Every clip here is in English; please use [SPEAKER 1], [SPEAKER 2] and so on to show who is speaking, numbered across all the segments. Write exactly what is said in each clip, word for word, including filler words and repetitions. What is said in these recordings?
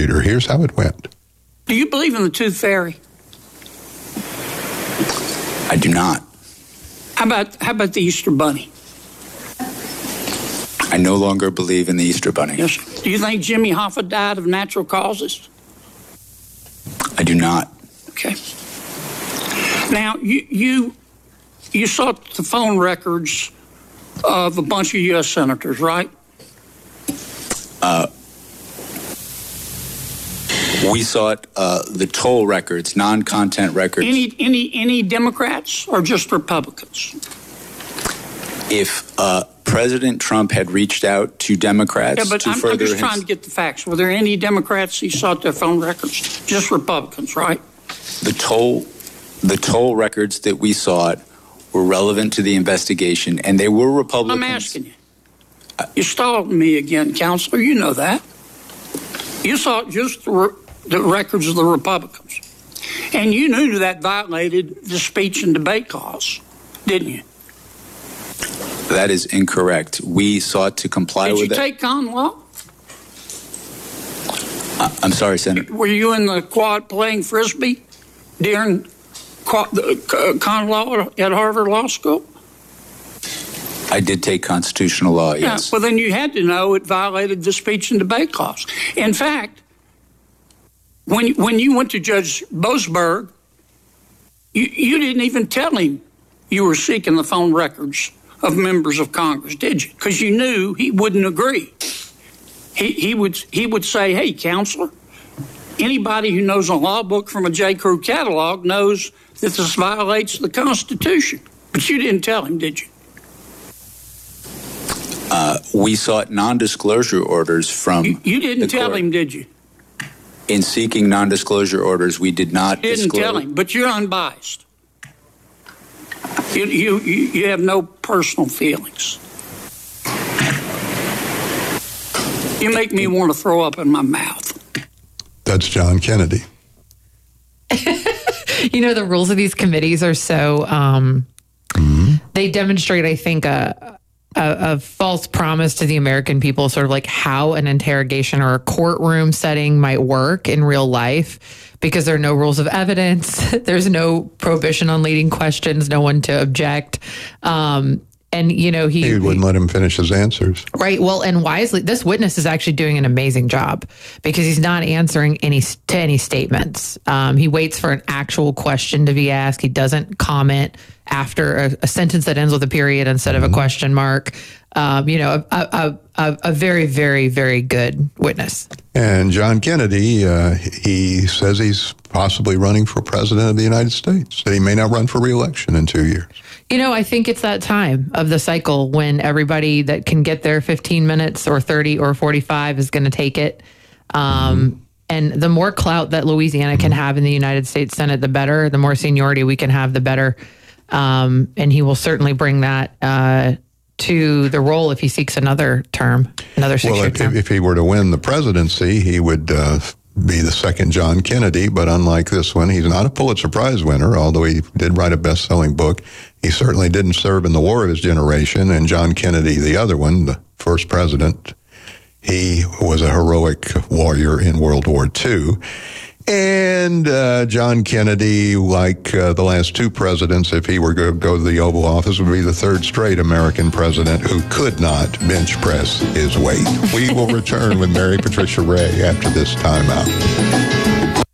[SPEAKER 1] prosecutor. Here's how it went.
[SPEAKER 2] Do you believe in the tooth fairy?
[SPEAKER 3] I do not.
[SPEAKER 2] How about how about the Easter Bunny?
[SPEAKER 3] I no longer believe in the Easter Bunny.
[SPEAKER 2] Yes. Do you think Jimmy Hoffa died of natural causes?
[SPEAKER 3] I do not.
[SPEAKER 2] Okay. Now, you you you sought the phone records of a bunch of U S senators, right?
[SPEAKER 3] Uh, we sought uh, the toll records, non-content records.
[SPEAKER 2] Any any any Democrats or just Republicans?
[SPEAKER 3] If uh, President Trump had reached out to Democrats
[SPEAKER 2] yeah, but
[SPEAKER 3] to
[SPEAKER 2] I'm,
[SPEAKER 3] further
[SPEAKER 2] I'm just
[SPEAKER 3] his...
[SPEAKER 2] trying to get the facts. Were there any Democrats he sought their phone records? Just Republicans, right?
[SPEAKER 3] The toll, the toll records that we sought were relevant to the investigation, and they were Republicans.
[SPEAKER 2] I'm asking you. You stalled me again, Counselor. You know that. You sought just the, re- the records of the Republicans. And you knew that violated the speech and debate clause, didn't you?
[SPEAKER 3] That is incorrect. We sought to comply
[SPEAKER 2] Did
[SPEAKER 3] with it.
[SPEAKER 2] Did you take con law?
[SPEAKER 3] Uh, I'm sorry, Senator.
[SPEAKER 2] Were you in the quad playing Frisbee during quad, the, uh, con law at Harvard Law School?
[SPEAKER 3] I did take constitutional law, yes.
[SPEAKER 2] Yeah, well, then you had to know it violated the speech and debate clause. In fact, when, when you went to Judge Boasberg, you, you didn't even tell him you were seeking the phone records of members of Congress, did you? Because you knew he wouldn't agree. He, he would he would say, hey, Counselor, anybody who knows a law book from a J. Crew catalog knows that this violates the Constitution. But you didn't tell him, did you?
[SPEAKER 3] Uh, we sought non-disclosure orders from
[SPEAKER 2] You, you didn't tell
[SPEAKER 3] court.
[SPEAKER 2] him, did you?
[SPEAKER 3] In seeking non-disclosure orders, we did not
[SPEAKER 2] You didn't
[SPEAKER 3] disclose.
[SPEAKER 2] tell him, but you're unbiased. You, you, you, you have no personal feelings. You make me want to throw up in my mouth.
[SPEAKER 1] That's John Kennedy.
[SPEAKER 4] You know, the rules of these committees are so, um, mm-hmm. they demonstrate, I think, a, a, a false promise to the American people, sort of like how an interrogation or a courtroom setting might work in real life, because there are no rules of evidence. There's no prohibition on leading questions, no one to object. Um, and, you know, he,
[SPEAKER 1] he wouldn't let him finish his answers.
[SPEAKER 4] Right. Well, and wisely, this witness is actually doing an amazing job because he's not answering any to any statements. Um, he waits for an actual question to be asked. He doesn't comment after a, a sentence that ends with a period instead of a question mark. Um, you know, a, a, a, a very, very, very good witness.
[SPEAKER 1] And John Kennedy, uh, he says he's possibly running for president of the United States, that he may not run for re-election in two years.
[SPEAKER 4] You know, I think it's that time of the cycle when everybody that can get there fifteen minutes or thirty or forty-five is going to take it. Um, mm-hmm. And the more clout that Louisiana can have in the United States Senate, the better. The more seniority we can have, the better. Um, and he will certainly bring that uh, to the role if he seeks another term, another six-year
[SPEAKER 1] well,
[SPEAKER 4] term.
[SPEAKER 1] If, if he were to win the presidency, he would uh, be the second John Kennedy. But unlike this one, he's not a Pulitzer Prize winner, although he did write a best-selling book. He certainly didn't serve in the war of his generation. And John Kennedy, the other one, the first president, he was a heroic warrior in World War Two. And uh, John Kennedy, like uh, the last two presidents, if he were to go to the Oval Office, would be the third straight American president who could not bench press his weight. We will return with Mary Patricia Ray after this timeout.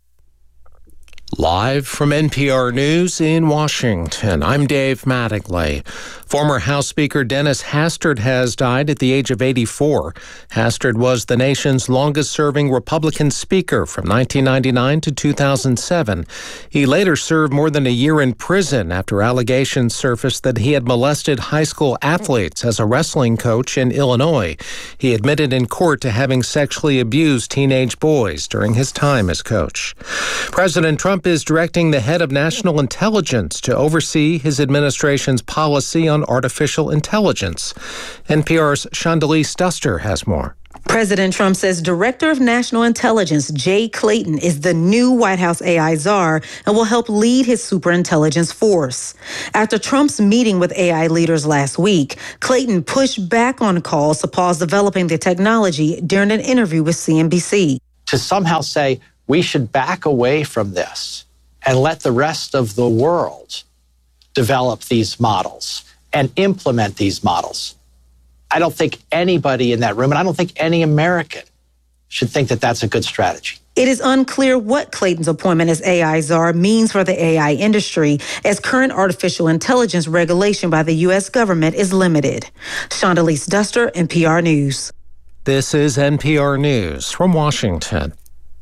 [SPEAKER 5] Live from N P R News in Washington, I'm Dave Mattingly. Former House Speaker Dennis Hastert has died at the age of eighty-four. Hastert was the nation's longest-serving Republican Speaker from nineteen ninety-nine to two thousand seven. He later served more than a year in prison after allegations surfaced that he had molested high school athletes as a wrestling coach in Illinois. He admitted in court to having sexually abused teenage boys during his time as coach. President Trump is directing the head of national intelligence to oversee his administration's policy on artificial intelligence. N P R's Shondalise Duster has more.
[SPEAKER 6] President Trump says Director of National Intelligence Jay Clayton is the new White House A I czar and will help lead his superintelligence force. After Trump's meeting with A I leaders last week, Clayton pushed back on calls to pause developing the technology during an interview with C N B C.
[SPEAKER 7] to somehow say we should back away from this and let the rest of the world develop these models and implement these models. I don't think anybody in that room, and I don't think any American, should think that that's a good strategy.
[SPEAKER 6] It is unclear what Clayton's appointment as A I czar means for the A I industry, as current artificial intelligence regulation by the U S government is limited. Shondalise Duster, N P R News.
[SPEAKER 5] This is N P R News from Washington.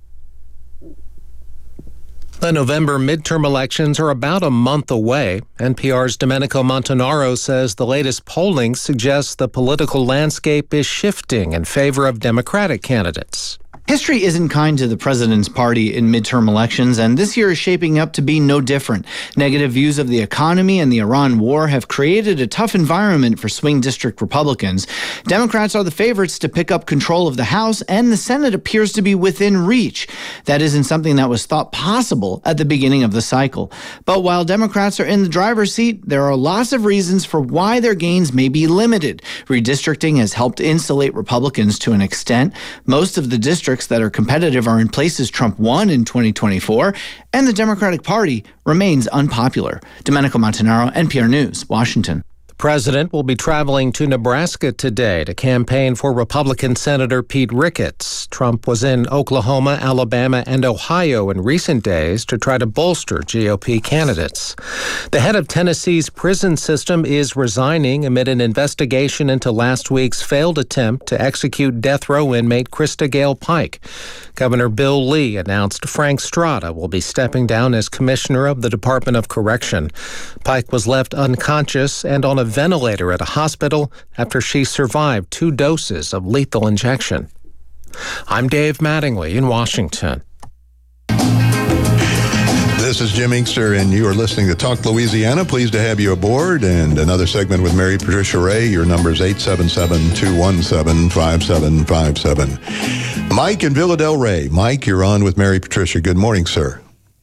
[SPEAKER 5] The November midterm elections are about a month away. N P R's Domenico Montanaro says the latest polling suggests the political landscape is shifting in favor of Democratic candidates.
[SPEAKER 8] History isn't kind to the president's party in midterm elections, and this year is shaping up to be no different. Negative views of the economy and the Iran war have created a tough environment for swing district Republicans. Democrats are the favorites to pick up control of the House, and the Senate appears to be within reach. That isn't something that was thought possible at the beginning of the cycle. But while Democrats are in the driver's seat, there are lots of reasons for why their gains may be limited. Redistricting has helped insulate Republicans to an extent. Most of the districts that are competitive are in places Trump won in twenty twenty-four, and the Democratic Party remains unpopular. Domenico Montanaro, N P R News, Washington.
[SPEAKER 5] The president will be traveling to Nebraska today to campaign for Republican Senator Pete Ricketts. Trump was in Oklahoma, Alabama, and Ohio in recent days to try to bolster G O P candidates. The head of Tennessee's prison system is resigning amid an investigation into last week's failed attempt to execute death row inmate Krista Gale Pike. Governor Bill Lee announced Frank Strada will be stepping down as commissioner of the Department of Correction. Pike was left unconscious and on a ventilator at a hospital after she survived two doses of lethal injection. I'm Dave Mattingly in Washington.
[SPEAKER 1] This is Jim Inkster, and you are listening to Talk Louisiana. Pleased to have you aboard. And another segment with Mary Patricia Ray. Your number is eight seven seven, two one seven, five seven five seven. Mike in Villa Del Rey. Mike, you're on with Mary Patricia. Good morning, sir.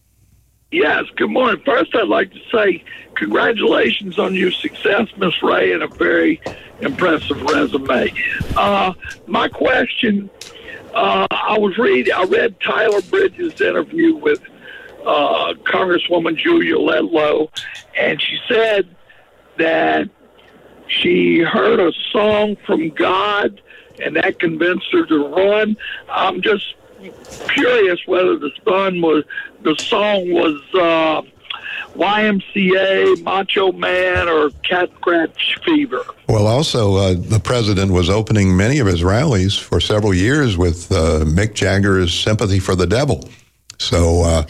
[SPEAKER 9] Yes, good morning. First, I'd like to say congratulations on your success, Miss Ray, and a very impressive resume. Uh, my question, uh, I was reading, I read Tyler Bridges' interview with uh, Congresswoman Julia Ledlow, and she said that she heard a song from God, and that convinced her to run. I'm just curious whether the song was the song was uh, Y M C A, Macho Man, or Cat Scratch Fever.
[SPEAKER 1] Well, also, uh, the president was opening many of his rallies for several years with uh, Mick Jagger's Sympathy for the Devil. So uh,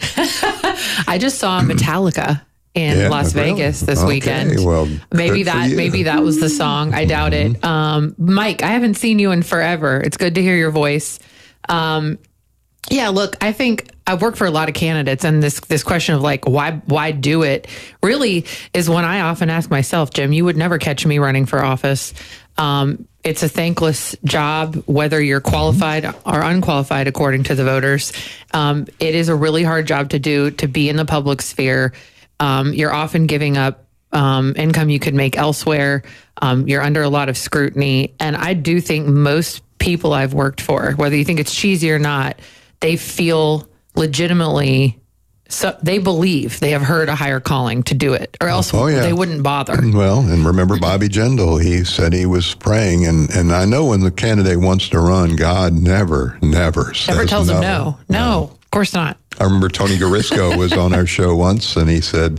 [SPEAKER 4] I just saw Metallica in
[SPEAKER 1] yeah,
[SPEAKER 4] Las
[SPEAKER 1] really?
[SPEAKER 4] Vegas this
[SPEAKER 1] okay,
[SPEAKER 4] weekend.
[SPEAKER 1] Well,
[SPEAKER 4] maybe
[SPEAKER 1] good for
[SPEAKER 4] that
[SPEAKER 1] you.
[SPEAKER 4] maybe that was the song. I doubt
[SPEAKER 1] Mm-hmm.
[SPEAKER 4] it. Um, Mike, I haven't seen you in forever. It's good to hear your voice. Um, Yeah, look, I think I've worked for a lot of candidates, and this this question of like why why do it really is one I often ask myself. Jim, you would never catch me running for office. Um, it's a thankless job, whether you're qualified or unqualified, according to the voters. Um, it is a really hard job to do, to be in the public sphere. Um, you're often giving up um, income you could make elsewhere. Um, you're under a lot of scrutiny, and I do think most people I've worked for, whether you think it's cheesy or not, they feel legitimately, so they believe they have heard a higher calling to do it, or else
[SPEAKER 1] Oh, yeah.
[SPEAKER 4] they wouldn't bother.
[SPEAKER 1] Well, and remember Bobby Jindal, he said he was praying, and, and I know when the candidate wants to run, God never, never says
[SPEAKER 4] Never tells
[SPEAKER 1] no.
[SPEAKER 4] them no. No, of course not.
[SPEAKER 1] I remember Tony Garisco was on our show once, and he said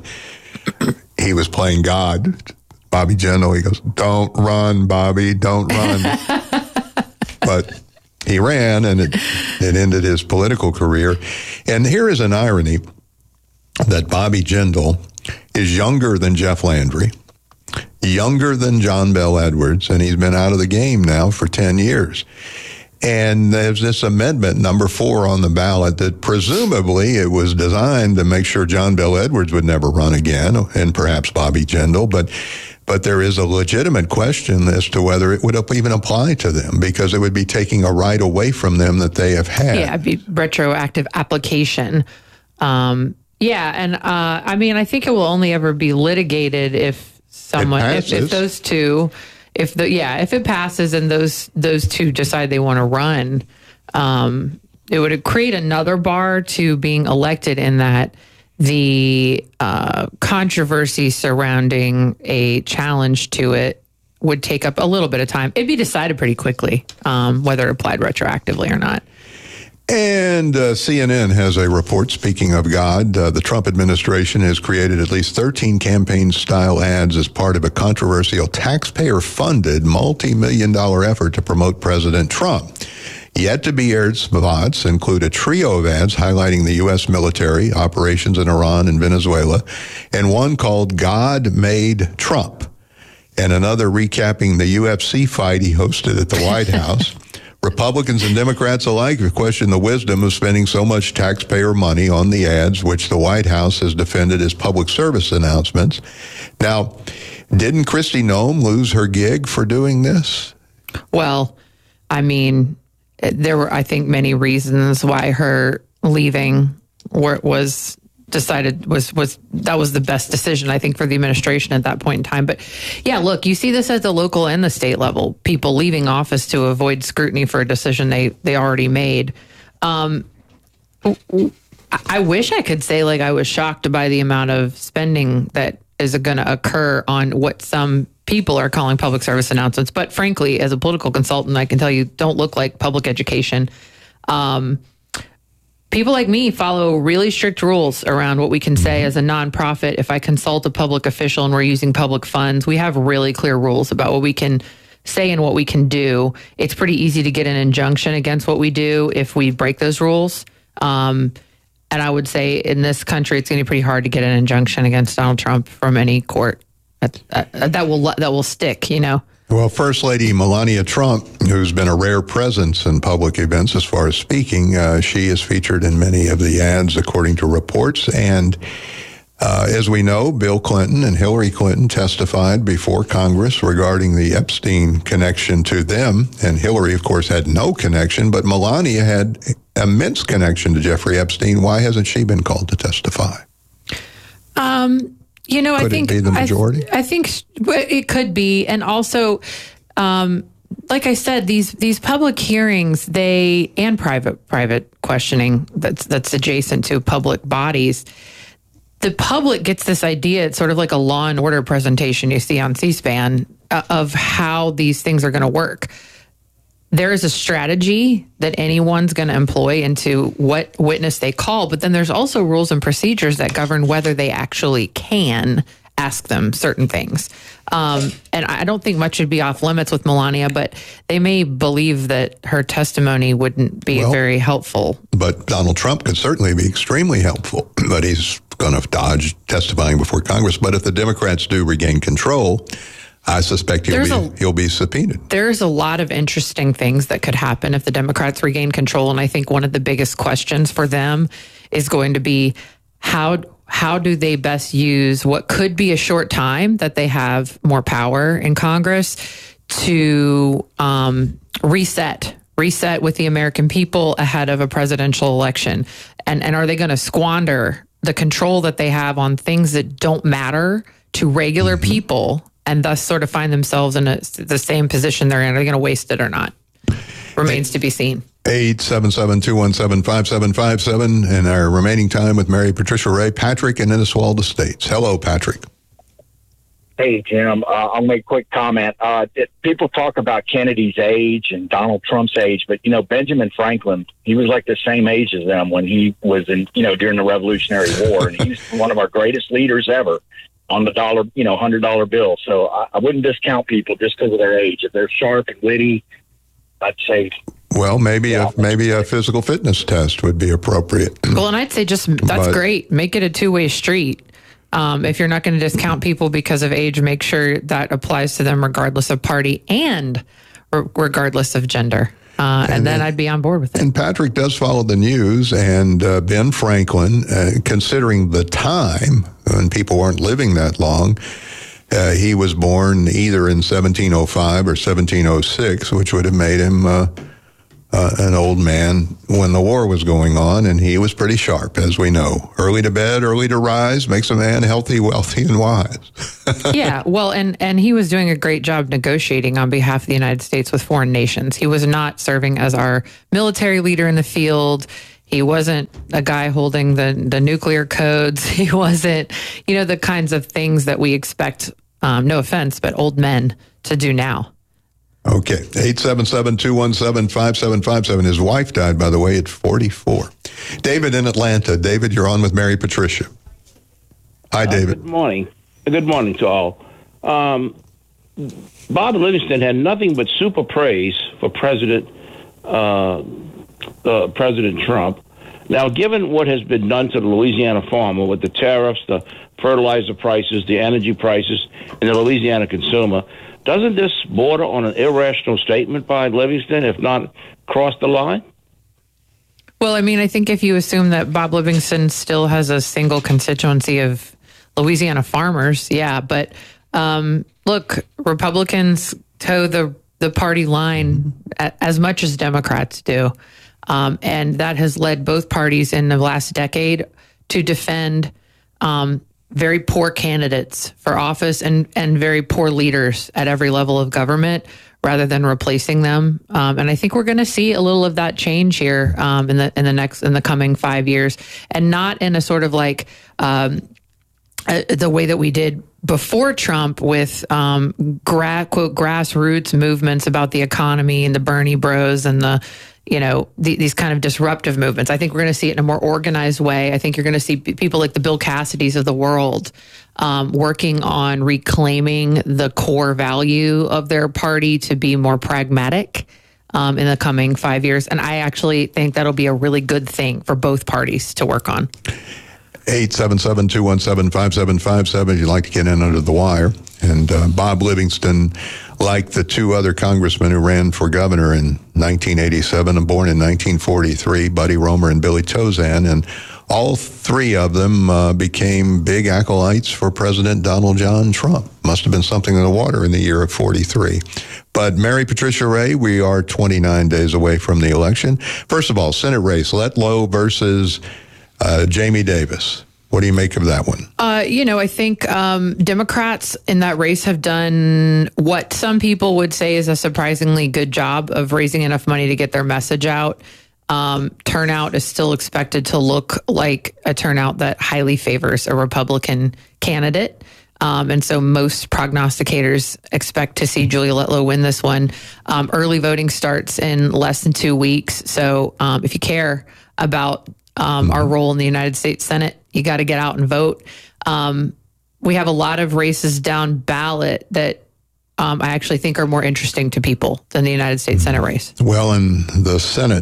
[SPEAKER 1] he was playing God. Bobby Jindal, he goes, "Don't run, Bobby, don't run." But he ran, and it, it ended his political career. And here is an irony that Bobby Jindal is younger than Jeff Landry, younger than John Bel Edwards, and he's been out of the game now for ten years. And there's this amendment, number four, on the ballot that presumably it was designed to make sure John Bel Edwards would never run again, and perhaps Bobby Jindal, but But there is a legitimate question as to whether it would even apply to them, because it would be taking a right away from them that they have had.
[SPEAKER 4] Yeah, it'd be retroactive application. Um, yeah, and uh, I mean, I think it will only ever be litigated if someone, if, if those two, if the yeah, if it passes and those those two decide they want to run. Um, it would create another bar to being elected in that the uh, controversy surrounding a challenge to it would take up a little bit of time. It'd be decided pretty quickly um, whether it applied retroactively or not.
[SPEAKER 1] And uh, C N N has a report, speaking of God, uh, the Trump administration has created at least thirteen campaign-style ads as part of a controversial taxpayer-funded multi-million dollar effort to promote President Trump. Yet to be aired spots include a trio of ads highlighting the U S military, operations in Iran and Venezuela, and one called God Made Trump, and another recapping the U F C fight he hosted at the White House. Republicans and Democrats alike have questioned the wisdom of spending so much taxpayer money on the ads, which the White House has defended as public service announcements. Now, didn't Kristi Noem lose her gig for doing this?
[SPEAKER 4] Well, I mean, there were, I think, many reasons why her leaving were, was decided was was that was the best decision, I think, for the administration at that point in time. But yeah, look, you see this at the local and the state level, people leaving office to avoid scrutiny for a decision they they already made. Um, I wish I could say like I was shocked by the amount of spending that is going to occur on what some people are calling public service announcements. But frankly, as a political consultant, I can tell you don't look like public education. Um, People like me follow really strict rules around what we can say as a nonprofit. If I consult a public official and we're using public funds, we have really clear rules about what we can say and what we can do. It's pretty easy to get an injunction against what we do if we break those rules. Um, and I would say in this country, it's going to be pretty hard to get an injunction against Donald Trump from any court. That, that, that will that will stick, you know.
[SPEAKER 1] Well, First Lady Melania Trump, who's been a rare presence in public events as far as speaking, uh, she is featured in many of the ads, according to reports. And uh, as we know, Bill Clinton and Hillary Clinton testified before Congress regarding the Epstein connection to them. And Hillary, of course, had no connection, but Melania had immense connection to Jeffrey Epstein. Why hasn't she been called to testify?
[SPEAKER 4] Um. You know,
[SPEAKER 1] could
[SPEAKER 4] I think
[SPEAKER 1] it be the majority?
[SPEAKER 4] I, I think it could be, and also, um, like I said, these these public hearings, they and private private questioning that's that's adjacent to public bodies. The public gets this idea. It's sort of like a Law and Order presentation you see on C-SPAN uh, of how these things are going to work. There is a strategy that anyone's going to employ into what witness they call, but then there's also rules and procedures that govern whether they actually can ask them certain things. Um, and I don't think much should be off limits with Melania, but they may believe that her testimony wouldn't be
[SPEAKER 1] well,
[SPEAKER 4] very helpful.
[SPEAKER 1] But Donald Trump could certainly be extremely helpful, but he's going to dodge testifying before Congress. But if the Democrats do regain control, I suspect he'll be, a, he'll be subpoenaed.
[SPEAKER 4] There's a lot of interesting things that could happen if the Democrats regain control. And I think one of the biggest questions for them is going to be how how do they best use what could be a short time that they have more power in Congress to um, reset, reset with the American people ahead of a presidential election. And, and are they going to squander the control that they have on things that don't matter to regular mm-hmm. people, and thus sort of find themselves in a, the same position they're in? Are they going to waste it or not? Remains to be seen.
[SPEAKER 1] eight seven seven, two one seven, five seven five seven. In our remaining time with Mary Patricia Ray, Patrick in Inniswalda Estates. Hello, Patrick.
[SPEAKER 10] Hey, Jim. Uh, I'll make a quick comment. Uh, it, people talk about Kennedy's age and Donald Trump's age, but, you know, Benjamin Franklin, he was like the same age as them when he was in, you know, during the Revolutionary War. And he's one of our greatest leaders ever on the dollar, you know, hundred dollar bill. So I, I wouldn't discount people just because of their age. If they're sharp and witty, I'd say.
[SPEAKER 1] Well, maybe yeah, a maybe a physical fitness test would be appropriate.
[SPEAKER 4] Well, and I'd say just that's
[SPEAKER 1] But-
[SPEAKER 4] great. Make it a two way street. Um, if you're not going to discount people because of age, make sure that applies to them regardless of party and re- regardless of gender. Uh, and, and then I'd be on board with it.
[SPEAKER 1] And Patrick does follow the news, and uh, Ben Franklin, uh, considering the time when people weren't living that long, uh, he was born either in seventeen oh five or seventeen oh six, which would have made him uh, uh, an old man when the war was going on, and he was pretty sharp, as we know. Early to bed, early to rise makes a man healthy, wealthy, and wise.
[SPEAKER 4] Yeah, well, and, and he was doing a great job negotiating on behalf of the United States with foreign nations. He was not serving as our military leader in the field. He wasn't a guy holding the, the nuclear codes. He wasn't, you know, the kinds of things that we expect, um, no offense, but old men to do now.
[SPEAKER 1] Okay, eight seven seven, two one seven, five seven five seven. His wife died, by the way, at forty-four. David in Atlanta. David, you're on with Mary Patricia. Hi,
[SPEAKER 11] Uh,
[SPEAKER 1] David.
[SPEAKER 11] good morning. Good morning to all. Um, Bob Livingston had nothing but super praise for President uh, uh, President Trump. Now, given what has been done to the Louisiana farmer with the tariffs, the fertilizer prices, the energy prices, and the Louisiana consumer, doesn't this border on an irrational statement by Livingston, if not cross the line?
[SPEAKER 4] Well, I mean, I think if you assume that Bob Livingston still has a single constituency of Louisiana farmers, yeah. But um, look, Republicans toe the, the party line a, as much as Democrats do. Um, and that has led both parties in the last decade to defend um, very poor candidates for office and, and very poor leaders at every level of government rather than replacing them. Um, and I think we're going to see a little of that change here um, in the in the next in the coming five years, and not in a sort of like um, uh, the way that we did before Trump with um, gra- quote grassroots movements about the economy and the Bernie Bros and the you know, the, these kind of disruptive movements. I think we're going to see it in a more organized way. I think you're going to see p- people like the Bill Cassidys of the world um, working on reclaiming the core value of their party to be more pragmatic um, in the coming five years. And I actually think that'll be a really good thing for both parties to work on.
[SPEAKER 1] eight seven seven, two one seven, five seven five seven if you'd like to get in under the wire. And uh, Bob Livingston, like the two other congressmen who ran for governor in nineteen eighty-seven and born in nineteen forty-three, Buddy Roemer and Billy Tozan, and all three of them uh, became big acolytes for President Donald John Trump. Must have been something in the water in the year of forty-three. But Mary Patricia Ray, we are twenty-nine days away from the election. First of all, Senate race, Letlow versus uh, Jamie Davis. What do you make of that one?
[SPEAKER 4] Uh, you know, I think um, Democrats in that race have done what some people would say is a surprisingly good job of raising enough money to get their message out. Um, turnout is still expected to look like a turnout that highly favors a Republican candidate. Um, and so most prognosticators expect to see Julia Letlow win this one. Um, early voting starts in less than two weeks. So um, if you care about um, our role in the United States Senate, you got to get out and vote. Um, we have a lot of races down ballot that um, I actually think are more interesting to people than the United States Senate race.
[SPEAKER 1] Well, and the Senate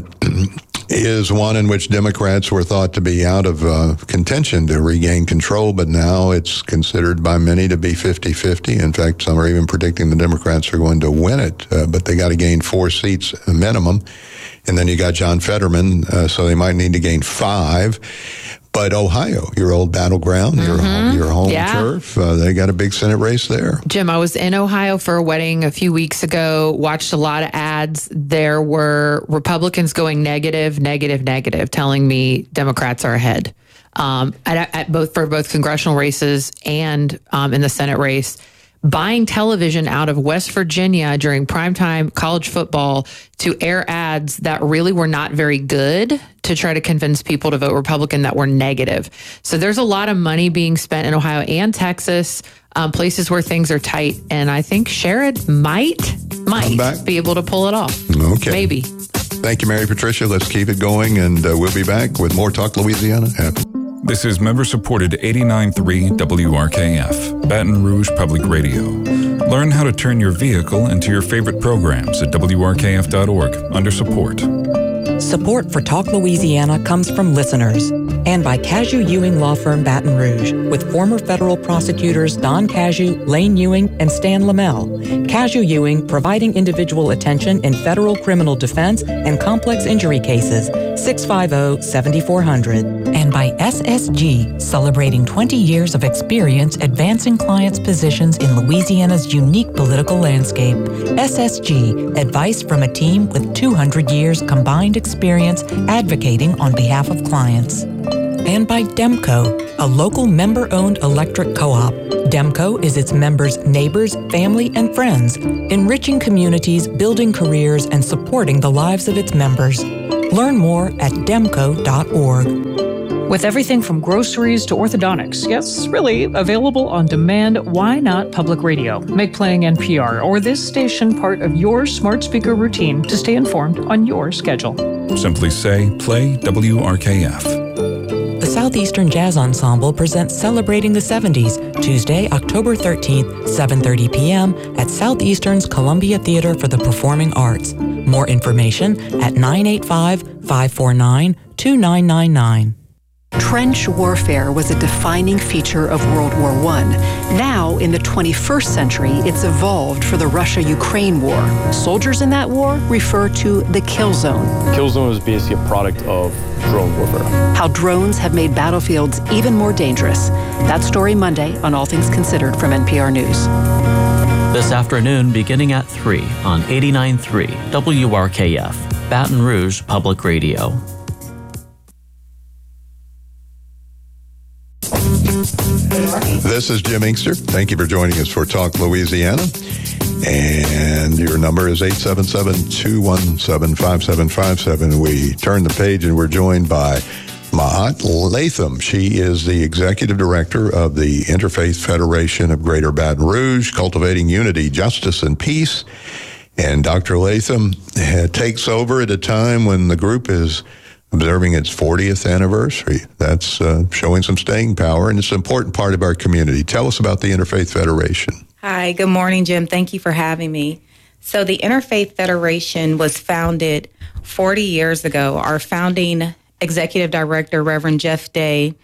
[SPEAKER 1] is one in which Democrats were thought to be out of uh, contention to regain control, but now it's considered by many to be fifty-fifty. In fact, some are even predicting the Democrats are going to win it, uh, but they got to gain four seats minimum. And then you got John Fetterman, uh, so they might need to gain five. But Ohio, your old battleground, mm-hmm. your home, your home
[SPEAKER 4] yeah.
[SPEAKER 1] turf, uh, they got a big Senate race there.
[SPEAKER 4] Jim, I was in Ohio for a wedding a few weeks ago, watched a lot of ads. There were Republicans going negative, negative, negative, telling me Democrats are ahead um, at, at both for both congressional races and um, in the Senate race. Buying television out of West Virginia during primetime college football to air ads that really were not very good to try to convince people to vote Republican that were negative. So there's a lot of money being spent in Ohio and Texas, um, places where things are tight. And I think Sherrod might, might be able to pull it off.
[SPEAKER 1] Okay.
[SPEAKER 4] Maybe.
[SPEAKER 1] Thank you, Mary Patricia. Let's keep it going, and uh, we'll be back with more Talk Louisiana after.
[SPEAKER 12] This is member-supported eighty-nine point three W R K F, Baton Rouge Public Radio. Learn how to turn your vehicle into your favorite programs at W R K F dot org under support.
[SPEAKER 13] Support for Talk Louisiana comes from listeners and by Cashew Ewing Law Firm Baton Rouge with former federal prosecutors Don Cashew, Lane Ewing, and Stan Lamel. Cashew Ewing providing individual attention in federal criminal defense and complex injury cases six five zero, seven four zero zero. And by S S G, celebrating twenty years of experience advancing clients' positions in Louisiana's unique political landscape. S S G, advice from a team with two hundred years combined experience advocating on behalf of clients. And by Demco, a local member-owned electric co-op. Demco is its members' neighbors, family, and friends, enriching communities, building careers, and supporting the lives of its members. Learn more at demco dot org.
[SPEAKER 14] With everything from groceries to orthodontics, yes, really, available on demand, why not public radio? Make playing N P R or this station part of your smart speaker routine to stay informed on your schedule.
[SPEAKER 12] Simply say, play W R K F.
[SPEAKER 13] The Southeastern Jazz Ensemble presents Celebrating the seventies, Tuesday, October thirteenth, seven thirty p.m. at Southeastern's Columbia Theater for the Performing Arts. More information at nine eight five, five four nine, two nine nine nine.
[SPEAKER 15] Trench warfare was a defining feature of World War One. Now, in the twenty-first century, it's evolved for the Russia-Ukraine war. Soldiers in that war refer to the kill zone.
[SPEAKER 16] Kill zone is basically a product of drone warfare.
[SPEAKER 15] How drones have made battlefields even more dangerous. That story Monday on All Things Considered from N P R News.
[SPEAKER 17] This afternoon beginning at three on eighty-nine point three W R K F, Baton Rouge Public Radio.
[SPEAKER 1] This is Jim Inkster. Thank you for joining us for Talk Louisiana. And your number is eight seven seven, two one seven, five seven five seven. We turn the page and we're joined by Mahat Latham. She is the executive director of the Interfaith Federation of Greater Baton Rouge, Cultivating Unity, Justice, and Peace. And Doctor Latham uh, takes over at a time when the group is observing its fortieth anniversary. That's uh, showing some staying power, and it's an important part of our community. Tell us about the Interfaith Federation.
[SPEAKER 18] Hi, good morning, Jim. Thank you for having me. So the Interfaith Federation was founded forty years ago. Our founding executive director, Reverend Jeff Day,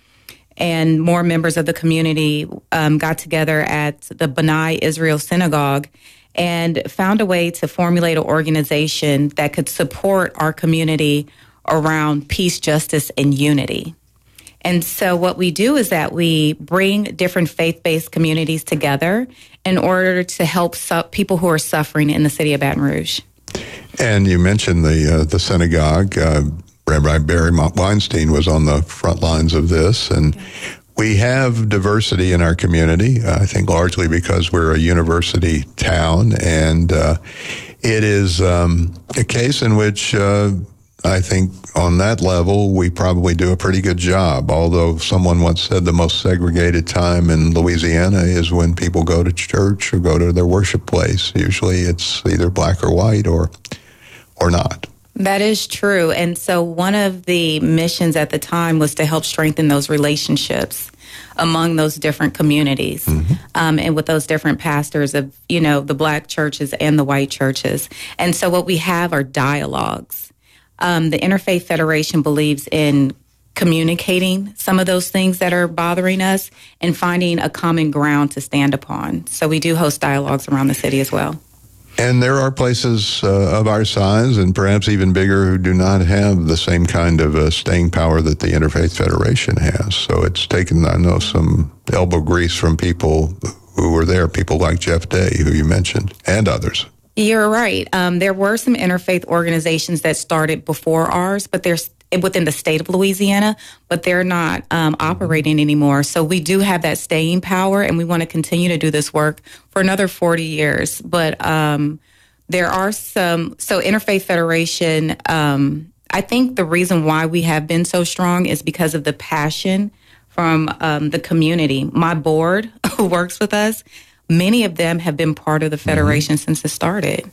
[SPEAKER 18] and more members of the community um, got together at the B'nai Israel Synagogue and found a way to formulate an organization that could support our community around peace, justice, and unity. And so what we do is that we bring different faith-based communities together in order to help su- people who are suffering in the city of Baton Rouge.
[SPEAKER 1] And you mentioned the uh, the synagogue. Uh, Rabbi Barry Weinstein was on the front lines of this, and we have diversity in our community, uh, I think largely because we're a university town, and uh, it is um, a case in which uh, I think on that level, we probably do a pretty good job. Although someone once said the most segregated time in Louisiana is when people go to church or go to their worship place. Usually it's either black or white or or not.
[SPEAKER 18] That is true. And so one of the missions at the time was to help strengthen those relationships among those different communities, mm-hmm. um, and with those different pastors of, you know, the black churches and the white churches. And so what we have are dialogues. Um, the Interfaith Federation believes in communicating some of those things that are bothering us and finding a common ground to stand upon. So we do host dialogues around the city as well.
[SPEAKER 1] And there are places uh, of our size and perhaps even bigger who do not have the same kind of uh, staying power that the Interfaith Federation has. So it's taken, I know, some elbow grease from people who were there, people like Jeff Day, who you mentioned, and others.
[SPEAKER 18] You're right. Um, there were some interfaith organizations that started before ours, but they're within the state of Louisiana, but they're not um, operating anymore. So we do have that staying power, and we want to continue to do this work for another forty years. But um, there are some, so Interfaith Federation, um, I think the reason why we have been so strong is because of the passion from um, the community. My board, who works with us, many of them have been part of the Federation mm-hmm. since it started.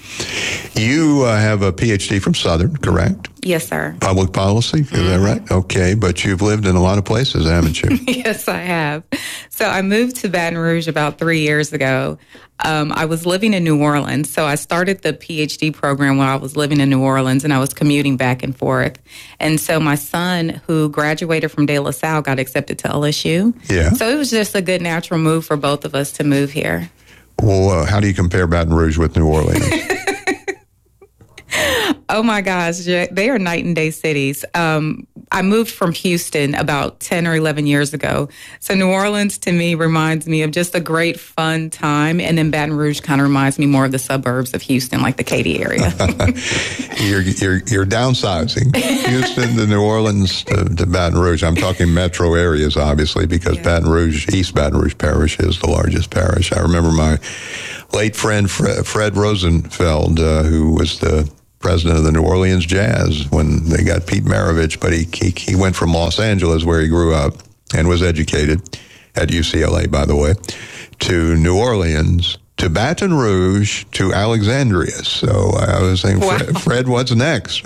[SPEAKER 1] You uh, have a P H D from Southern, correct?
[SPEAKER 18] Yes, sir.
[SPEAKER 1] Public policy, is mm-hmm. that right? Okay, but you've lived in a lot of places, haven't you?
[SPEAKER 18] Yes, I have. So I moved to Baton Rouge about three years ago. Um, I was living in New Orleans, so I started the P H D program when I was living in New Orleans, and I was commuting back and forth. And so my son, who graduated from De La Salle, got accepted to L S U.
[SPEAKER 1] Yeah.
[SPEAKER 18] So it was just a good natural move for both of us to move here.
[SPEAKER 1] Well, uh, how do you compare Baton Rouge with New Orleans?
[SPEAKER 18] Oh my gosh, they are night and day cities. Um, I moved from Houston about ten or eleven years ago. So New Orleans to me reminds me of just a great fun time. And then Baton Rouge kind of reminds me more of the suburbs of Houston, like the Katy area.
[SPEAKER 1] you're, you're, you're downsizing. Houston to New Orleans to, to Baton Rouge. I'm talking metro areas, obviously, because yeah. Baton Rouge, East Baton Rouge Parish is the largest parish. I remember my late friend Fred, Fred Rosenfeld, uh, who was the president of the New Orleans Jazz when they got Pete Maravich, but he, he he went from Los Angeles, where he grew up and was educated at U C L A, by the way, to New Orleans, to Baton Rouge, to Alexandria. So I was saying, wow. Fred, Fred, what's next?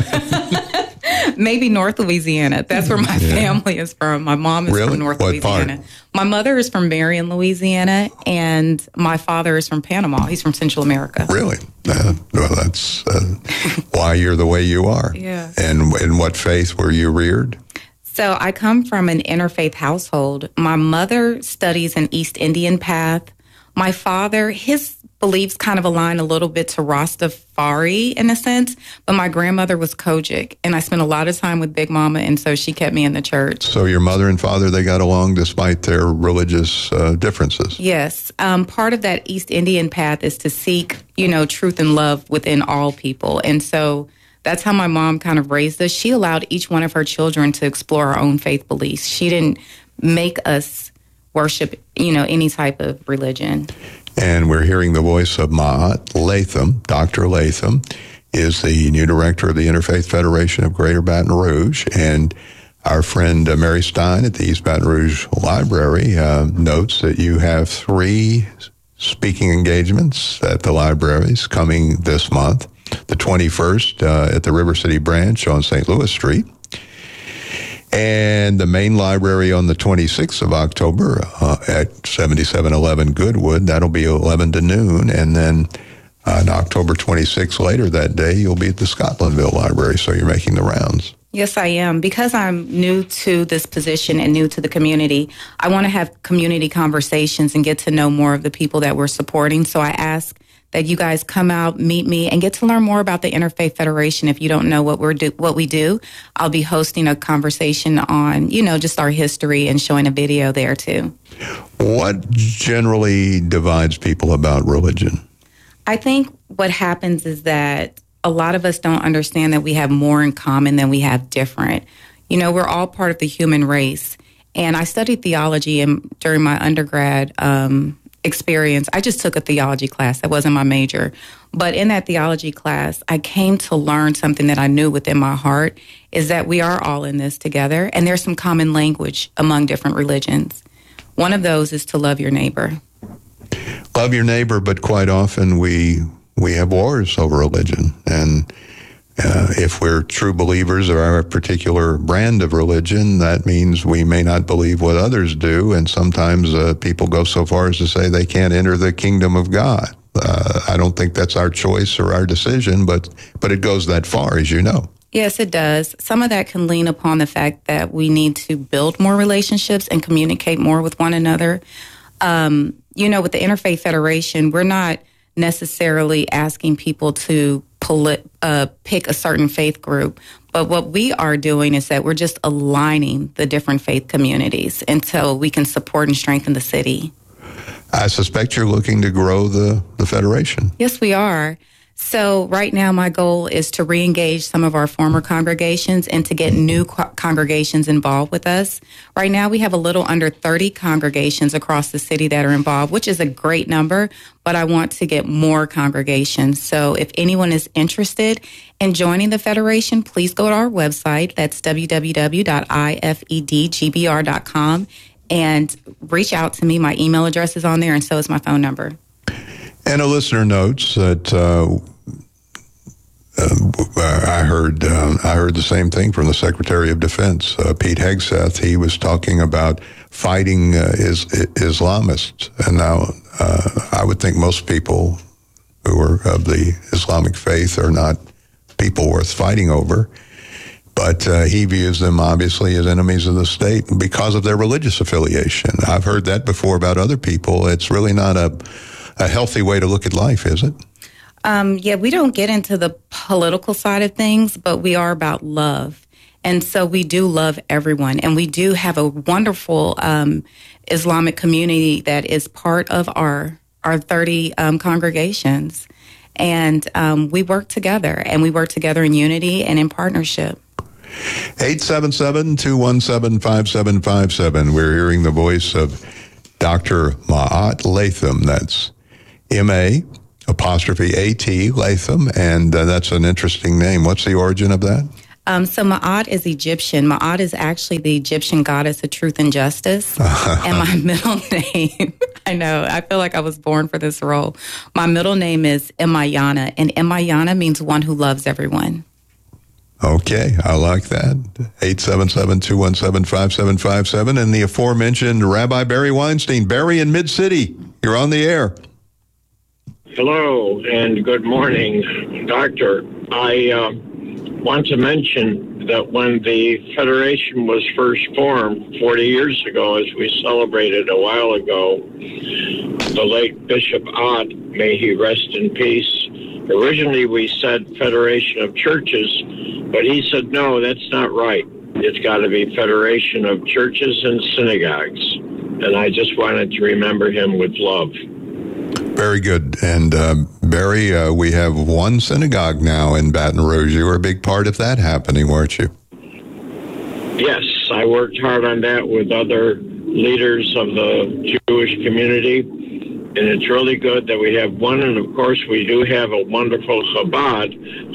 [SPEAKER 18] Maybe North Louisiana. That's where my yeah. family is from. My mom is
[SPEAKER 1] really?
[SPEAKER 18] from North
[SPEAKER 1] what
[SPEAKER 18] Louisiana.
[SPEAKER 1] Part?
[SPEAKER 18] My mother is from Marion, Louisiana, and my father is from Panama. He's from Central America.
[SPEAKER 1] Really? Uh, well, that's uh, why you're the way you are.
[SPEAKER 18] Yeah.
[SPEAKER 1] And in what faith were you reared?
[SPEAKER 18] So I come from an interfaith household. My mother studies an East Indian path. My father, his beliefs kind of align a little bit to Rastafari in a sense, but my grandmother was Kojic, and I spent a lot of time with Big Mama, and so she kept me in the church.
[SPEAKER 1] So your mother and father, they got along despite their religious uh, differences?
[SPEAKER 18] Yes. Um, part of that East Indian path is to seek, you know, truth and love within all people, and so that's how my mom kind of raised us. She allowed each one of her children to explore our own faith beliefs. She didn't make us worship, you know, any type of religion.
[SPEAKER 1] And we're hearing the voice of Mahat Latham. Doctor Latham is the new director of the Interfaith Federation of Greater Baton Rouge. And our friend uh, Mary Stein at the East Baton Rouge Library uh, notes that you have three speaking engagements at the libraries coming this month. The twenty-first uh, at the River City Branch on Saint Louis Street. And the main library on the twenty-sixth of October uh, at seventy-seven eleven Goodwood. That'll be eleven to noon. And then uh, on October twenty-sixth, later that day, you'll be at the Scotlandville Library. So you're making the rounds.
[SPEAKER 18] Yes, I am. Because I'm new to this position and new to the community, I want to have community conversations and get to know more of the people that we're supporting. So I ask that you guys come out, meet me, and get to learn more about the Interfaith Federation. If you don't know what we're do, what we do, I'll be hosting a conversation on, you know, just our history and showing a video there too.
[SPEAKER 1] What generally divides people about religion?
[SPEAKER 18] I think what happens is that a lot of us don't understand that we have more in common than we have different. You know, we're all part of the human race. And I studied theology in, during my undergrad um experience. I just took a theology class. That wasn't my major. But in that theology class, I came to learn something that I knew within my heart, is that we are all in this together, and there's some common language among different religions. One of those is to love your neighbor.
[SPEAKER 1] Love your neighbor, but quite often we we have wars over religion. And uh, if we're true believers of our particular brand of religion, that means we may not believe what others do. And sometimes uh, people go so far as to say they can't enter the kingdom of God. Uh, I don't think that's our choice or our decision, but but it goes that far, as you know.
[SPEAKER 18] Yes, it does. Some of that can lean upon the fact that we need to build more relationships and communicate more with one another. Um, you know, with the Interfaith Federation, we're not necessarily asking people to pull, uh, pick a certain faith group. But what we are doing is that we're just aligning the different faith communities until we can support and strengthen the city.
[SPEAKER 1] I suspect you're looking to grow the, the Federation.
[SPEAKER 18] Yes, we are. So right now, my goal is to re-engage some of our former congregations and to get new co- congregations involved with us. Right now, we have a little under thirty congregations across the city that are involved, which is a great number, but I want to get more congregations. So if anyone is interested in joining the Federation, please go to our website. That's w w w dot i f e d g b r dot com and reach out to me. My email address is on there, and so is my phone number.
[SPEAKER 1] And a listener notes that uh, uh, I heard uh, I heard the same thing from the Secretary of Defense, uh, Pete Hegseth. He was talking about fighting uh, is, Islamists. And now uh, I would think most people who are of the Islamic faith are not people worth fighting over. But uh, he views them, obviously, as enemies of the state because of their religious affiliation. I've heard that before about other people. It's really not a... a healthy way to look at life, is it?
[SPEAKER 18] Um, yeah, we don't get into the political side of things, but we are about love. And so we do love everyone. And we do have a wonderful um, Islamic community that is part of our, our thirty um, congregations. And um, we work together, and we work together in unity and in partnership.
[SPEAKER 1] eight seven seven, two one seven, five seven five seven. We're hearing the voice of Doctor Ma'at Latham. That's M A apostrophe A T Latham, and uh, that's an interesting name. What's the origin of that?
[SPEAKER 18] Um, so Ma'at is Egyptian. Ma'at is actually the Egyptian goddess of truth and justice. And my middle name, I know, I feel like I was born for this role. My middle name is Emayana, and Emayana means one who loves everyone.
[SPEAKER 1] Okay, I like that. eight seven seven, two one seven, five seven five seven. And the aforementioned Rabbi Barry Weinstein. Barry in Mid-City, you're on the air.
[SPEAKER 19] Hello and good morning, Doctor. I uh, want to mention that when the Federation was first formed forty years ago, as we celebrated a while ago, the late Bishop Ott, may he rest in peace, originally we said Federation of Churches, but he said, no, that's not right. It's got to be Federation of Churches and Synagogues. And I just wanted to remember him with love.
[SPEAKER 1] Very good. And uh, Barry, uh, we have one synagogue now in Baton Rouge. You were a big part of that happening, weren't you?
[SPEAKER 19] Yes, I worked hard on that with other leaders of the Jewish community. And it's really good that we have one. And of course, we do have a wonderful Chabad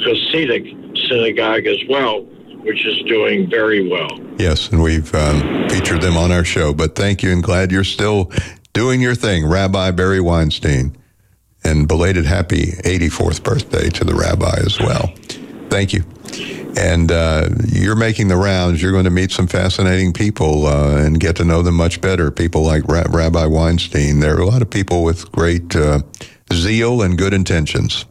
[SPEAKER 19] Hasidic synagogue as well, which is doing very well. Yes, and we've um, featured them on our show. But thank you, and glad you're still doing your thing, Rabbi Barry Weinstein. And belated happy eighty-fourth birthday to the rabbi as well. Thank you. And uh, you're making the rounds. You're going to meet some fascinating people uh, and get to know them much better. People like Ra- Rabbi Weinstein. There are a lot of people with great uh, zeal and good intentions.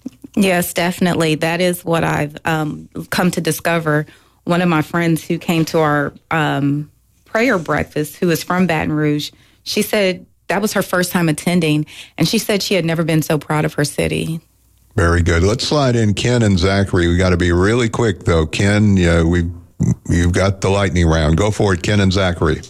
[SPEAKER 18] Yes, definitely. That is what I've um, come to discover. One of my friends who came to our um, prayer breakfast, who is from Baton Rouge, she said that was her first time attending, and she said she had never been so proud of her city.
[SPEAKER 1] Very good. Let's slide in Ken and Zachary. We got to be really quick, though. Ken, yeah, we you've got the lightning round. Go for it, Ken and Zachary.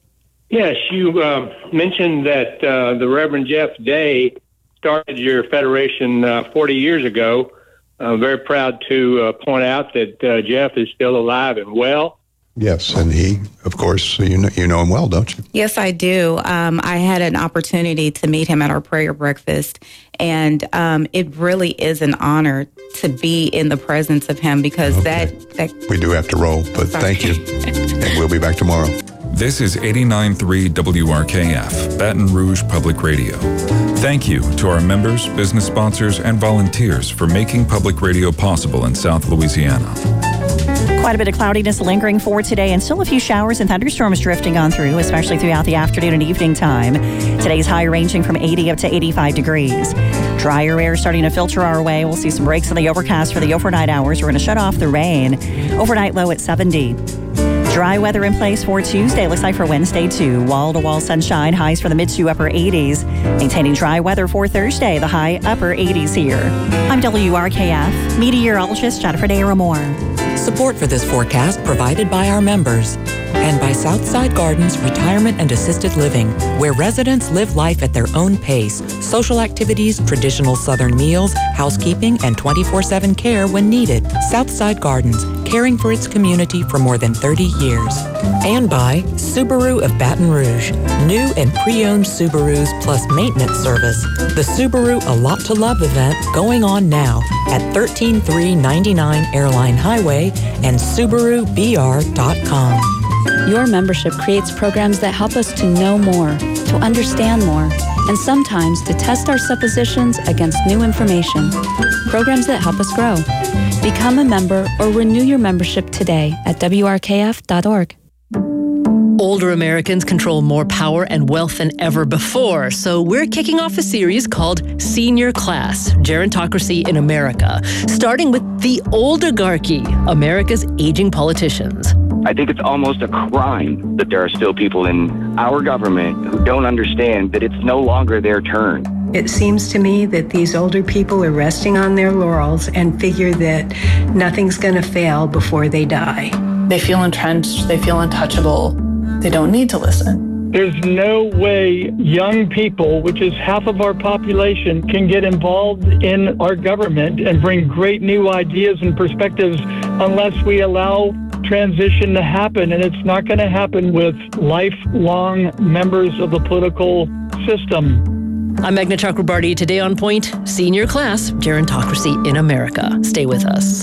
[SPEAKER 20] Yes, you uh, mentioned that uh, the Reverend Jeff Day started your federation uh, forty years ago. I'm very proud to uh, point out that uh, Jeff is still alive and well.
[SPEAKER 1] Yes, and he, of course, you know, you know him well, don't you?
[SPEAKER 18] Yes, I do. Um, I had an opportunity to meet him at our prayer breakfast, and um, it really is an honor to be in the presence of him because okay. that, that...
[SPEAKER 1] We do have to roll, but thank you, and we'll be back tomorrow.
[SPEAKER 12] This is eighty-nine point three W R K F, Baton Rouge Public Radio. Thank you to our members, business sponsors, and volunteers for making public radio possible in South Louisiana.
[SPEAKER 21] Quite a bit of cloudiness lingering for today, and still a few showers and thunderstorms drifting on through, especially throughout the afternoon and evening time. Today's high ranging from eighty up to eighty-five degrees. Drier air starting to filter our way. We'll see some breaks in the overcast for the overnight hours. We're going to shut off the rain. Overnight low at seventy. Dry weather in place for Tuesday. Looks like for Wednesday, too. Wall-to-wall sunshine. Highs for the mid to upper eighties. Maintaining dry weather for Thursday. The high upper eighties here. I'm W R K F meteorologist Jennifer Daramore.
[SPEAKER 13] Support for this forecast provided by our members and by Southside Gardens Retirement and Assisted Living, where residents live life at their own pace. Social activities, traditional Southern meals, housekeeping, and twenty-four seven care when needed. Southside Gardens, caring for its community for more than thirty years. And by Subaru of Baton Rouge, new and pre-owned Subarus plus maintenance service. The Subaru A Lot to Love event going on now at thirteen three ninety-nine Airline Highway and Subaru B R dot com.
[SPEAKER 22] Your membership creates programs that help us to know more, to understand more, and sometimes to test our suppositions against new information. Programs that help us grow. Become a member or renew your membership today at W R K F dot org.
[SPEAKER 23] Older Americans control more power and wealth than ever before, so we're kicking off a series called Senior Class, Gerontocracy in America, starting with the Oldigarchy, America's aging politicians.
[SPEAKER 24] I think it's almost a crime that there are still people in our government who don't understand that it's no longer their turn.
[SPEAKER 2] It seems to me that these older people are resting on their laurels and figure that nothing's going to fail before they die.
[SPEAKER 3] They feel entrenched, they feel untouchable, they don't need to listen.
[SPEAKER 6] There's no way young people, which is half of our population, can get involved in our government and bring great new ideas and perspectives unless we allow transition to happen. And it's not going to happen with lifelong members of the political system.
[SPEAKER 23] I'm Meghna Chakrabarty. Today on Point, Senior Class, Gerontocracy in America. Stay with us.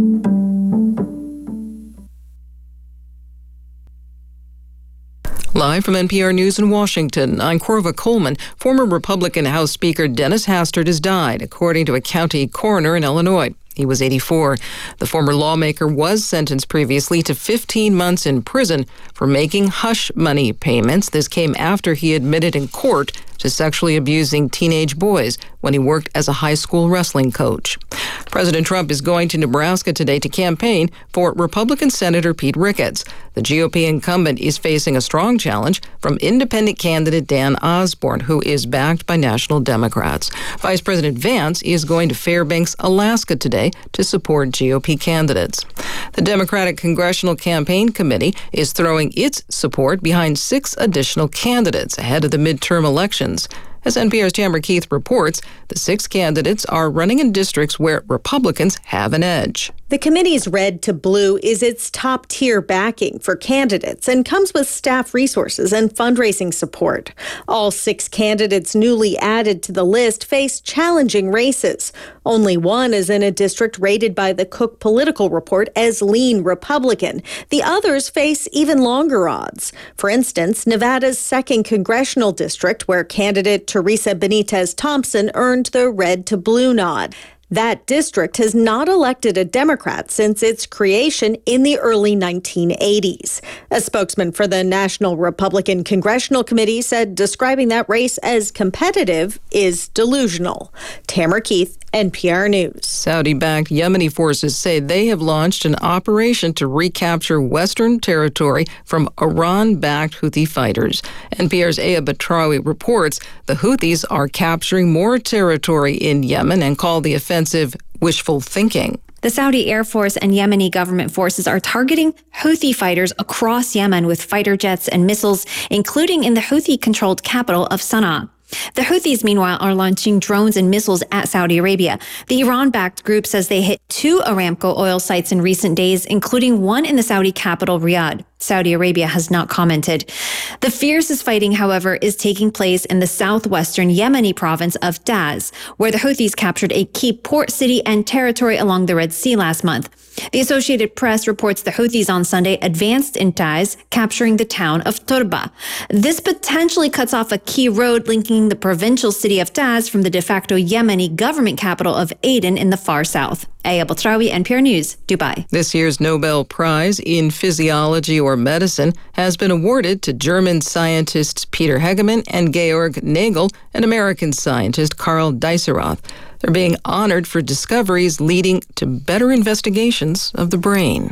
[SPEAKER 7] Live from N P R News in Washington, I'm Corva Coleman. Former Republican House Speaker Dennis Hastert has died, according to a county coroner in Illinois. He was eighty-four. The former lawmaker was sentenced previously to fifteen months in prison for making hush money payments. This came after he admitted in court to sexually abusing teenage boys when he worked as a high school wrestling coach. President Trump is going to Nebraska today to campaign for Republican Senator Pete Ricketts. The G O P incumbent is facing a strong challenge from independent candidate Dan Osborne, who is backed by national Democrats. Vice President Vance is going to Fairbanks, Alaska today to support G O P candidates. The Democratic Congressional Campaign Committee is throwing its support behind six additional candidates ahead of the midterm elections. As N P R's Tamara Keith reports, the six candidates are running in districts where Republicans have an edge.
[SPEAKER 25] The committee's Red to Blue is its top-tier backing for candidates and comes with staff resources and fundraising support. All six candidates newly added to the list face challenging races. Only one is in a district rated by the Cook Political Report as lean Republican. The others face even longer odds. For instance, Nevada's second congressional district, where candidate Teresa Benitez Thompson earned the Red to Blue nod. That district has not elected a Democrat since its creation in the early nineteen eighties. A spokesman for the National Republican Congressional Committee said describing that race as competitive is delusional. Tamara Keith, N P R News.
[SPEAKER 7] Saudi-backed Yemeni forces say they have launched an operation to recapture Western territory from Iran-backed Houthi fighters. N P R's Aya Batrawi reports the Houthis are capturing more territory in Yemen and call the offensive wishful thinking.
[SPEAKER 26] The Saudi Air Force and Yemeni government forces are targeting Houthi fighters across Yemen with fighter jets and missiles, including in the Houthi-controlled capital of Sana'a. The Houthis, meanwhile, are launching drones and missiles at Saudi Arabia. The Iran-backed group says they hit two Aramco oil sites in recent days, including one in the Saudi capital, Riyadh. Saudi Arabia has not commented. The fiercest fighting, however, is taking place in the southwestern Yemeni province of Taiz, where the Houthis captured a key port city and territory along the Red Sea last month. The Associated Press reports the Houthis on Sunday advanced in Taiz, capturing the town of Turba. This potentially cuts off a key road linking the provincial city of Taiz from the de facto Yemeni government capital of Aden in the far south. Aya Batrawi, N P R News, Dubai.
[SPEAKER 7] This year's Nobel Prize in Physiology or Medicine has been awarded to German scientists Peter Hegemann and Georg Nagel and American scientist Carl Dieserath. They're being honored for discoveries leading to better investigations of the brain.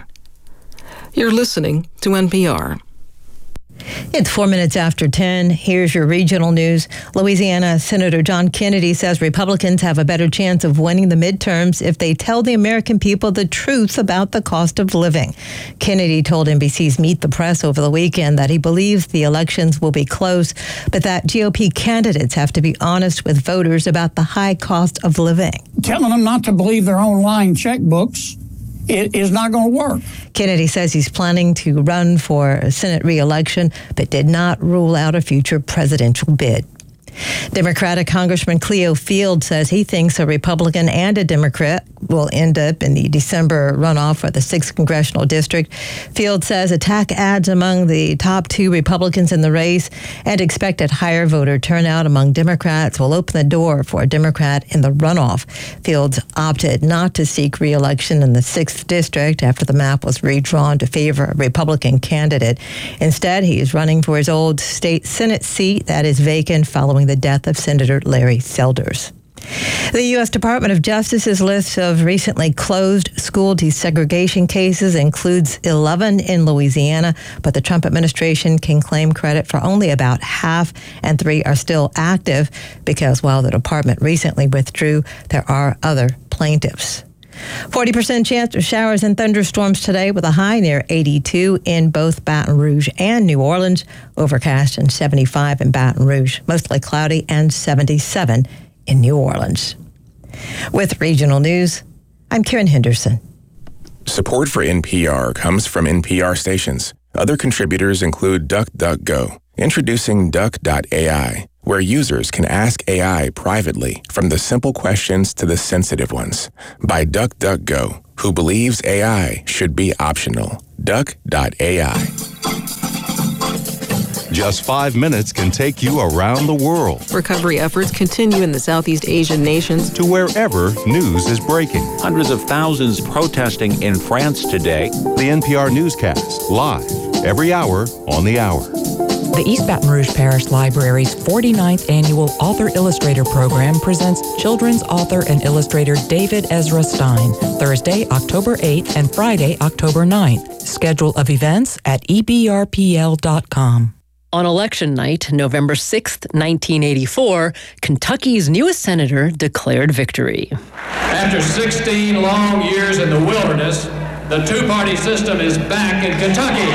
[SPEAKER 7] You're listening to N P R.
[SPEAKER 27] It's four minutes after ten. Here's your regional news. Louisiana Senator John Kennedy says Republicans have a better chance of winning the midterms if they tell the American people the truth about the cost of living. Kennedy told N B C's Meet the Press over the weekend that he believes the elections will be close, but that G O P candidates have to be honest with voters about the high cost of living.
[SPEAKER 28] Telling them not to believe their own lying checkbooks it is not going to work.
[SPEAKER 27] Kennedy says he's planning to run for Senate re-election, but did not rule out a future presidential bid. Democratic Congressman Cleo Field says he thinks a Republican and a Democrat will end up in the December runoff for the sixth Congressional District. Field says attack ads among the top two Republicans in the race and expected higher voter turnout among Democrats will open the door for a Democrat in the runoff. Fields opted not to seek re-election in the sixth District after the map was redrawn to favor a Republican candidate. Instead, he is running for his old state Senate seat that is vacant following the death of Senator Larry Selders. The U S Department of Justice's list of recently closed school desegregation cases includes eleven in Louisiana, but the Trump administration can claim credit for only about half, and three are still active because while the department recently withdrew, there are other plaintiffs. forty percent chance of showers and thunderstorms today with a high near eighty-two in both Baton Rouge and New Orleans. Overcast and seventy-five in Baton Rouge. Mostly cloudy and seventy-seven in New Orleans. With regional news, I'm Karen Henderson.
[SPEAKER 4] Support for N P R comes from N P R stations. Other contributors include DuckDuckGo, introducing Duck dot A I, where users can ask A I privately from the simple questions to the sensitive ones. By DuckDuckGo, who believes A I should be optional. Duck dot A I.
[SPEAKER 5] Just five minutes can take you around the world.
[SPEAKER 7] Recovery efforts continue in the Southeast Asian nations.
[SPEAKER 5] To wherever news is breaking.
[SPEAKER 8] Hundreds of thousands protesting in France today.
[SPEAKER 5] The N P R Newscast, live, every hour on the hour.
[SPEAKER 13] The East Baton Rouge Parish Library's forty-ninth Annual Author-Illustrator Program presents children's author and illustrator David Ezra Stein, Thursday, October eighth and Friday, October ninth. Schedule of events at E B R P L dot com.
[SPEAKER 23] On election night, November sixth, nineteen eighty-four, Kentucky's newest senator declared victory.
[SPEAKER 9] After sixteen long years in the wilderness, the two-party system is back in Kentucky.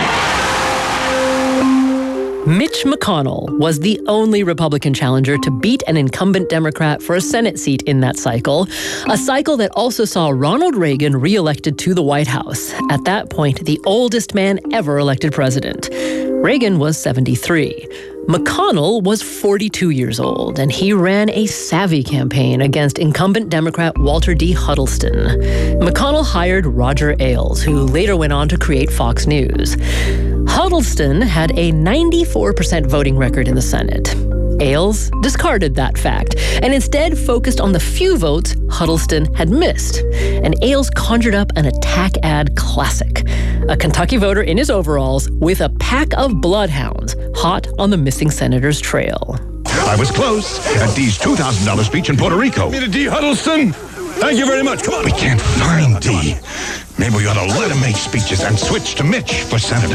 [SPEAKER 23] Mitch McConnell was the only Republican challenger to beat an incumbent Democrat for a Senate seat in that cycle, a cycle that also saw Ronald Reagan reelected to the White House, at that point the oldest man ever elected president. Reagan was seventy-three. McConnell was forty-two years old, and he ran a savvy campaign against incumbent Democrat Walter D. Huddleston. McConnell hired Roger Ailes, who later went on to create Fox News. Huddleston had a ninety-four percent voting record in the Senate. Ailes discarded that fact and instead focused on the few votes Huddleston had missed. And Ailes conjured up an attack ad classic. A Kentucky voter in his overalls with a pack of bloodhounds hot on the missing senator's trail.
[SPEAKER 10] I was close at Dee's two thousand dollars speech in Puerto Rico.
[SPEAKER 11] Me to Dee Huddleston. Thank you very much. Come on.
[SPEAKER 10] We can't find Dee. Maybe we ought to let him make speeches and switch to Mitch for senator.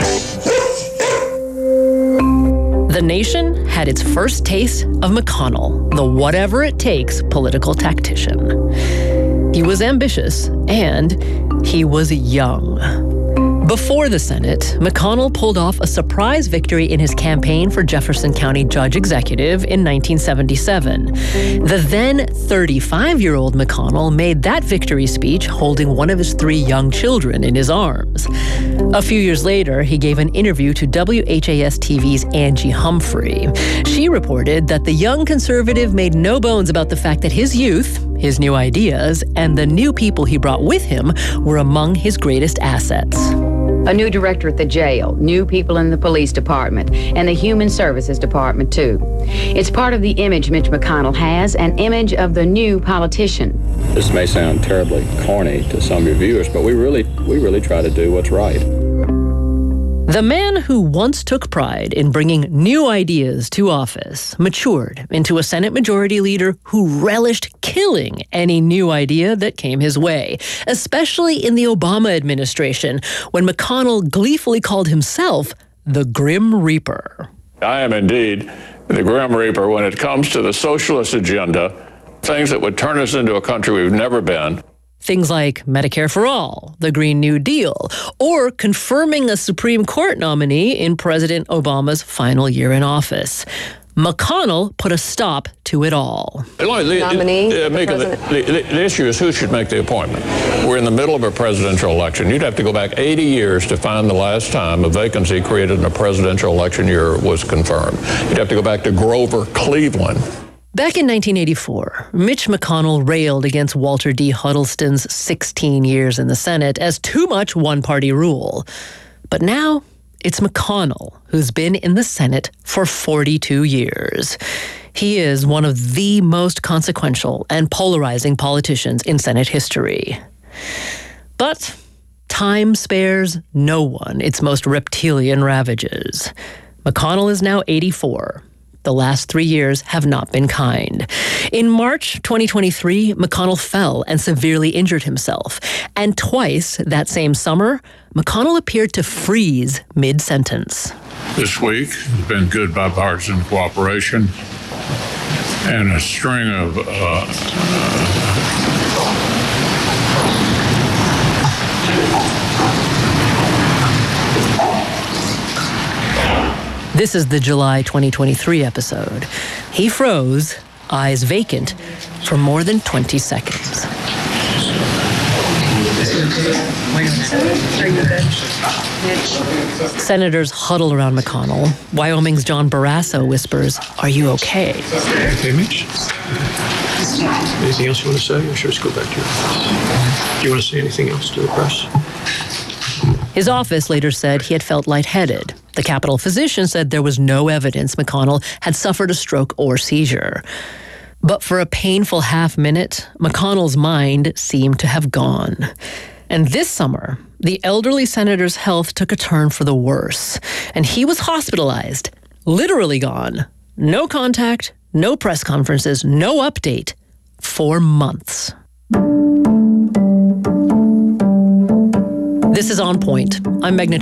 [SPEAKER 23] The nation had its first taste of McConnell, the whatever-it-takes political tactician. He was ambitious, and he was young. Before the Senate, McConnell pulled off a surprise victory in his campaign for Jefferson County Judge Executive in nineteen seventy-seven. The then thirty-five-year-old McConnell made that victory speech holding one of his three young children in his arms. A few years later, he gave an interview to W H A S T V's Angie Humphrey. She reported that the young conservative made no bones about the fact that his youth, his new ideas, and the new people he brought with him were among his greatest assets.
[SPEAKER 14] A new director at the jail, new people in the police department, and the human services department, too. It's part of the image Mitch McConnell has, an image of the new politician.
[SPEAKER 16] This may sound terribly corny to some reviewers, but we really, we really try to do what's right.
[SPEAKER 23] The man who once took pride in bringing new ideas to office matured into a Senate Majority Leader who relished killing any new idea that came his way, especially in the Obama administration, when McConnell gleefully called himself the Grim Reaper.
[SPEAKER 29] I am indeed the Grim Reaper when it comes to the socialist agenda, things that would turn us into a country we've never been.
[SPEAKER 23] Things like Medicare for All, the Green New Deal, or confirming a Supreme Court nominee in President Obama's final year in office. McConnell put a stop to it all.
[SPEAKER 14] Nominee
[SPEAKER 29] uh, Mika, the, the, the issue is who should make the appointment. We're in the middle of a presidential election. You'd have to go back eighty years to find the last time a vacancy created in a presidential election year was confirmed. You'd have to go back to Grover Cleveland.
[SPEAKER 23] Back in nineteen eighty-four, Mitch McConnell railed against Walter D. Huddleston's sixteen years in the Senate as too much one-party rule. But now, it's McConnell who's been in the Senate for forty-two years. He is one of the most consequential and polarizing politicians in Senate history. But time spares no one its most reptilian ravages. McConnell is now eighty-four. The last three years have not been kind. In March twenty twenty-three, McConnell fell and severely injured himself. And twice that same summer, McConnell appeared to freeze mid-sentence.
[SPEAKER 29] This week has been good bipartisan cooperation and a string of uh,
[SPEAKER 23] This is the July twenty twenty-three episode. He froze, eyes vacant, for more than twenty seconds. Senators huddle around McConnell. Wyoming's John Barrasso whispers, "Are you okay?"
[SPEAKER 1] Okay, Mitch. Anything else you want to say, or should we just go back to your office? Do you want to say anything else to the press?
[SPEAKER 23] His office later said he had felt lightheaded. The Capitol physician said there was no evidence McConnell had suffered a stroke or seizure. But for a painful half minute, McConnell's mind seemed to have gone. And this summer, the elderly senator's health took a turn for the worse, and he was hospitalized, literally gone. No contact, no press conferences, no update for months. This is On Point. I'm Meghna